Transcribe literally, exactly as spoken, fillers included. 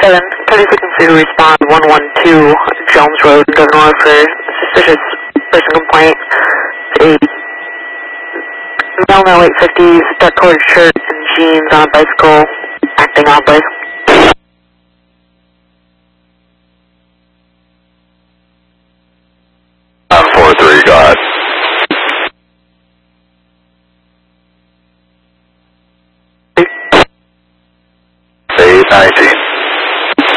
seven, thirty seconds to respond, one one two Jones Road, North for suspicious person complaint. A male in their late fifties, dark colored shirt and jeans on a bicycle, acting oddly.